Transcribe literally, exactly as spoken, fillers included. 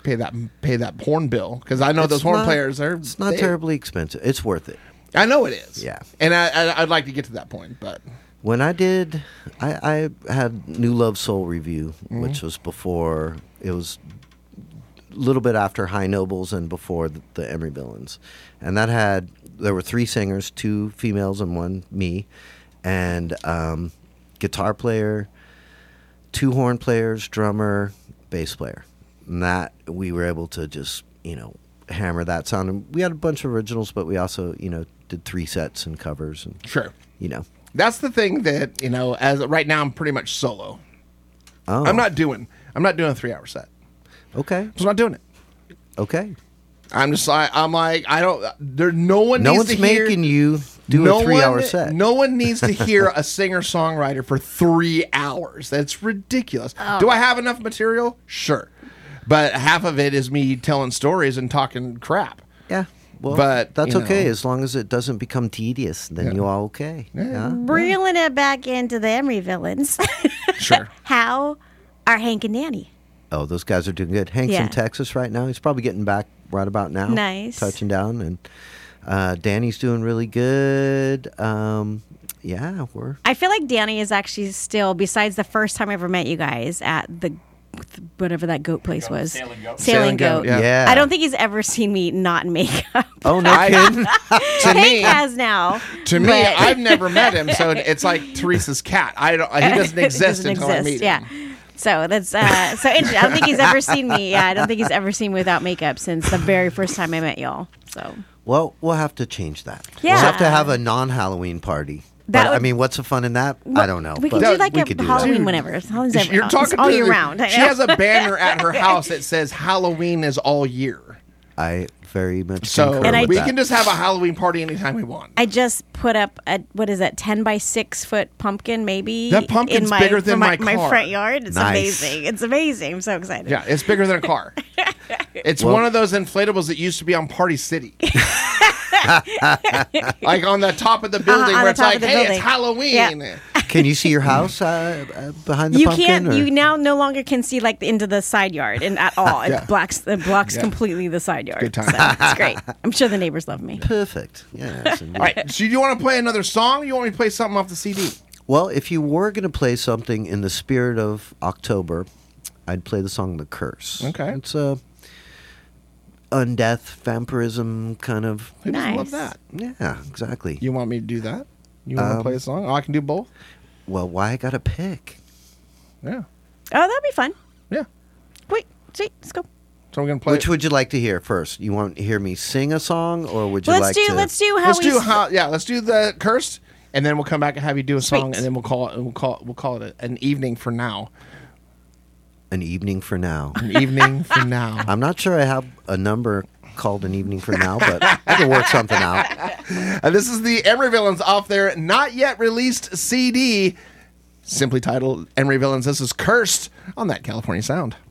pay that pay that horn bill because I know It's those horn not- players are. It's not they- terribly expensive. It's worth it. I know it is. Yeah. and I, I I'd like to get to that point, but When I did, I, I had New Love Soul Review, Mm-hmm. which was before, it was a little bit after High Nobles and before the, the Emery Villains. And that had, there were three singers, two females and one me, and um, guitar player, two horn players, drummer, bass player. And that, we were able to just, you know, hammer that sound. And we had a bunch of originals, but we also, you know, did three sets and covers and, sure. you know. That's the thing that you know. As right now, I'm pretty much solo. Oh, I'm not doing. I'm not doing a three hour set. Okay. I'm not doing it. Okay. I'm just like I'm like I don't. There, no one. No needs one's to hear, making you do no a three-hour one, set. No one needs to hear a singer songwriter for three hours. That's ridiculous. Oh. Do I have enough material? Sure, but half of it is me telling stories and talking crap. Yeah. Well, But, that's you okay know. as long as it doesn't become tedious. Then Yeah. you're all okay. Yeah. Reeling it back into the Emery Villains. Sure. How are Hank and Danny? Oh, those guys are doing good. Hank's Yeah. in Texas right now. He's probably getting back right about now. Nice. Touching down, and uh, Danny's doing really good. Um, yeah, we're I feel like Danny is actually still, besides the first time I ever met you guys at the whatever that goat place was, Sailing Goat. Sailing Sailing Goat, Goat. yeah. yeah. I don't think he's ever seen me not in makeup. Oh no, I- kidding. To Hank me, has now. to me, but- I've never met him, so it's like Teresa's cat. I don't. He doesn't It exist doesn't until I exist, meet yeah. him. So that's uh, so interesting. I don't think he's ever seen me. Yeah, I don't think he's ever seen me without makeup since the very first time I met y'all. So Well, we'll have to change that. Yeah. We'll have to have a non-Halloween party. That But, I would- mean, what's the fun in that? I don't know. we could but do like we a could do Halloween that. whenever. Halloween's ever, You're talking all to year the- round. I She know. has a banner at her house that says Halloween is all year. I very much So concur And I- with we that. can just have a Halloween party anytime we want. I just put up a what is that ten by six foot pumpkin maybe That pumpkin's in my, bigger than for my, my car. front yard. It's Nice. amazing. It's amazing. I'm so excited. Yeah, it's bigger than a car. It's Well- one of those inflatables that used to be on Party City. Like on the top of the building Uh-huh, on where the it's top like, of the hey, building. it's Halloween. Yeah. Can you see your house uh, uh, behind the You pumpkin? can't. or- You now no longer can see like into the side yard and at all. Yeah. It blocks. It blocks Yeah. completely the side yard. Good time. So it's great. I'm sure the neighbors love me. Perfect. Yes. indeed. All right, so do you want to play another song? Or you want me to play something off the C D? Well, if you were going to play something in the spirit of October, I'd play the song "The Curse." Okay. It's a undeath vampirism kind of. Who doesn't love Nice. that? Yeah, exactly. You want me to do that? You want to Um, play a song? Oh, I can do both? Well, why I got to pick? Yeah. Oh, that'd be fun. Yeah. Wait, sweet. Let's go. So we're going to play. Which would you like to hear first? You want to hear me sing a song, or would you Let's like do. to? Let's do how let's we. do how yeah, let's do the curse and then we'll come back and have you do a song Sweet. and then we'll call it we'll call it, we'll call it an evening for now. An evening for now. An evening for now. I'm not sure I have a number called an evening for now, but I can work something out. And this is the Emery Villains off their not yet released C D, simply titled Emery Villains. This is Cursed on That California Sound.